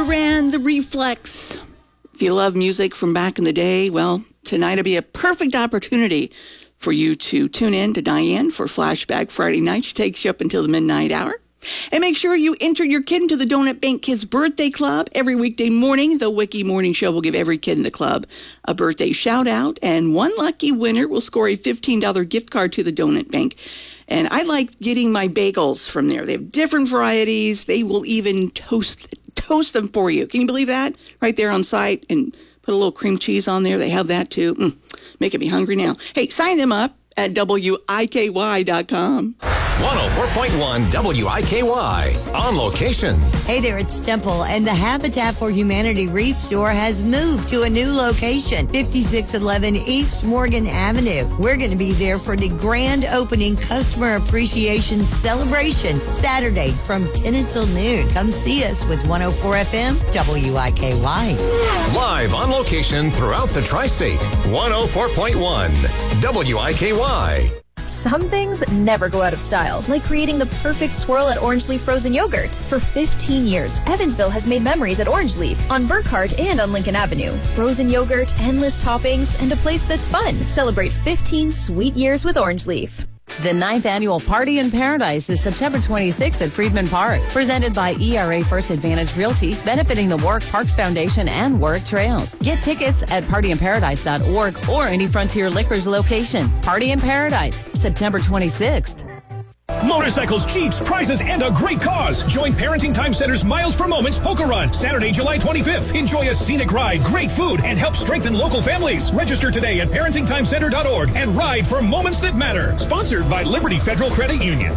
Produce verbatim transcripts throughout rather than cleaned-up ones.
Duran the Reflex. If you love music from back in the day, well, tonight will be a perfect opportunity for you to tune in to Diane for Flashback Friday night. She takes you up until the midnight hour. And make sure you enter your kid into the Donut Bank Kids Birthday Club. Every weekday morning, the Wiki Morning Show will give every kid in the club a birthday shout out. And one lucky winner will score a fifteen dollars gift card to the Donut Bank. And I like getting my bagels from there. They have different varieties. They will even toast toast them for you. Can you believe that? Right there on site. And put a little cream cheese on there. They have that too. Mm, making me hungry now. Hey, sign them up at W I K Y dot com. one oh four point one W I K Y, on location. Hey there, it's Temple, and the Habitat for Humanity Reef Store has moved to a new location, fifty-six eleven East Morgan Avenue. We're going to be there for the grand opening customer appreciation celebration Saturday from ten until noon. Come see us with one oh four F M W I K Y. Live on location throughout the tri-state. one oh four point one W I K Y. Some things never go out of style, like creating the perfect swirl at Orange Leaf Frozen Yogurt. For fifteen years, Evansville has made memories at Orange Leaf, on Burkhart and on Lincoln Avenue. Frozen yogurt, endless toppings, and a place that's fun. Celebrate fifteen sweet years with Orange Leaf. The ninth Annual Party in Paradise is September twenty-sixth at Friedman Park. Presented by E R A First Advantage Realty, benefiting the Warwick Parks Foundation and Warwick Trails. Get tickets at party in paradise dot org or any Frontier Liquors location. Party in Paradise, September twenty-sixth. Motorcycles, Jeeps, prizes, and a great cause. Join Parenting Time Center's Miles for Moments Polka Run, Saturday, July twenty-fifth. Enjoy a scenic ride, great food, and help strengthen local families. Register today at parenting time center dot org and ride for moments that matter. Sponsored by Liberty Federal Credit Union.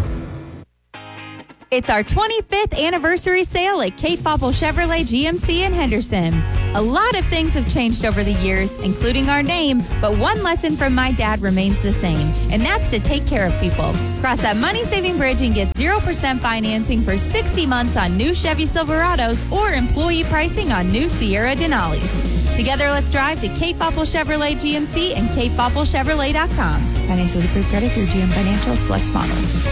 It's our twenty-fifth anniversary sale at Kate Foppel Chevrolet G M C in Henderson. A lot of things have changed over the years, including our name, but one lesson from my dad remains the same, and that's to take care of people. Cross that money-saving bridge and get zero percent financing for sixty months on new Chevy Silverados or employee pricing on new Sierra Denali's. Together, let's drive to Kate Foppel Chevrolet G M C and Kate Foppel Chevrolet dot com. Finance with approved credit through G M Financial Select Models.